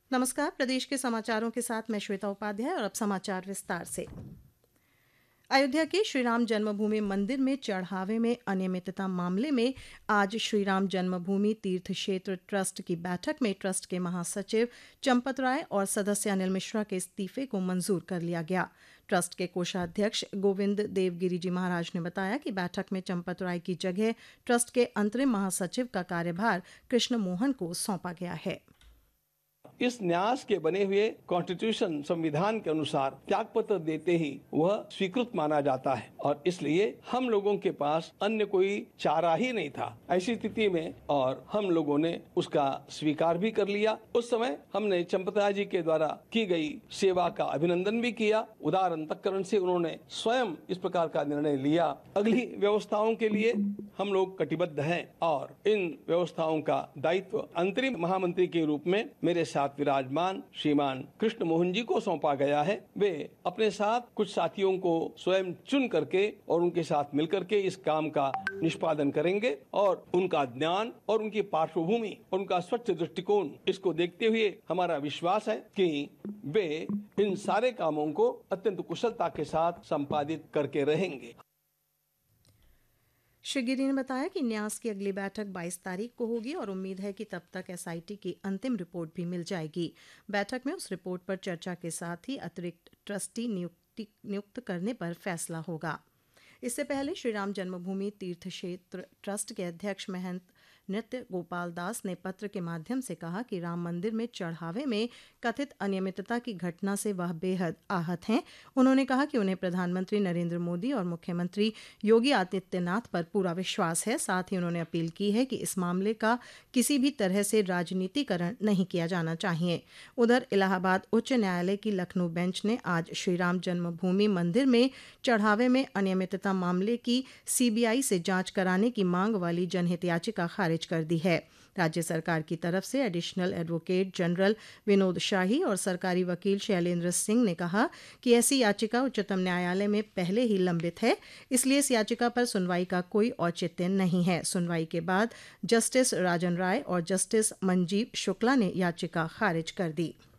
नमस्कार। प्रदेश के समाचारों के साथ मैं श्वेता उपाध्याय और अब समाचार विस्तार से। अयोध्या के श्रीराम जन्मभूमि मंदिर में चढ़ावे में अनियमितता मामले में आज श्रीराम जन्मभूमि तीर्थ क्षेत्र ट्रस्ट की बैठक में ट्रस्ट के महासचिव चंपत राय और सदस्य अनिल मिश्रा के इस्तीफे को मंजूर कर लिया गया। ट्रस्ट के कोषाध्यक्ष गोविंद देवगिरी जी महाराज ने बताया कि बैठक में चंपत राय की जगह ट्रस्ट के अंतरिम महासचिव का कार्यभार कृष्ण मोहन को सौंपा गया है। इस न्यास के बने हुए कॉन्स्टिट्यूशन संविधान के अनुसार त्याग पत्र देते ही वह स्वीकृत माना जाता है और इसलिए हम लोगों के पास अन्य कोई चारा ही नहीं था ऐसी स्थिति में, और हम लोगों ने उसका स्वीकार भी कर लिया। उस समय हमने चंपतराय जी के द्वारा की गई सेवा का अभिनंदन भी किया। उदार अंतःकरण से उन्होंने स्वयं इस प्रकार का निर्णय लिया। अगली व्यवस्थाओं के लिए हम लोग कटिबद्ध हैं और इन व्यवस्थाओं का दायित्व अंतरिम महामंत्री के रूप में मेरे साथ विराजमान श्रीमान कृष्ण मोहन जी को सौंपा गया है। वे अपने साथ कुछ साथियों को स्वयं चुन करके और उनके साथ मिलकर के इस काम का निष्पादन करेंगे और उनका ज्ञान और उनकी पार्श्वभूमि और उनका स्वच्छ दृष्टिकोण, इसको देखते हुए हमारा विश्वास है कि वे इन सारे कामों को अत्यंत कुशलता के साथ संपादित करके रहेंगे। श्री गिरी ने बताया कि न्यास की अगली बैठक 22 तारीख को होगी और उम्मीद है कि तब तक एसआईटी की अंतिम रिपोर्ट भी मिल जाएगी। बैठक में उस रिपोर्ट पर चर्चा के साथ ही अतिरिक्त ट्रस्टी नियुक्त करने पर फैसला होगा। इससे पहले श्रीराम जन्मभूमि तीर्थ क्षेत्र ट्रस्ट के अध्यक्ष महंत नृत्य गोपाल दास ने पत्र के माध्यम से कहा कि राम मंदिर में चढ़ावे में कथित अनियमितता की घटना से वह बेहद आहत हैं। उन्होंने कहा कि उन्हें प्रधानमंत्री नरेंद्र मोदी और मुख्यमंत्री योगी आदित्यनाथ पर पूरा विश्वास है। साथ ही उन्होंने अपील की है कि इस मामले का किसी भी तरह से राजनीतिकरण नहीं किया जाना चाहिए। उधर इलाहाबाद उच्च न्यायालय की लखनऊ बेंच ने आज श्रीराम जन्मभूमि मंदिर में चढ़ावे में अनियमितता मामले की सीबीआई से जांच कराने की मांग वाली जनहित याचिका खारिज कर दी है। राज्य सरकार की तरफ से एडिशनल एडवोकेट जनरल विनोद शाही और सरकारी वकील शैलेंद्र सिंह ने कहा कि ऐसी याचिका उच्चतम न्यायालय में पहले ही लंबित है, इसलिए इस याचिका पर सुनवाई का कोई औचित्य नहीं है। सुनवाई के बाद जस्टिस राजन राय और जस्टिस मंजीव शुक्ला ने याचिका खारिज कर दी।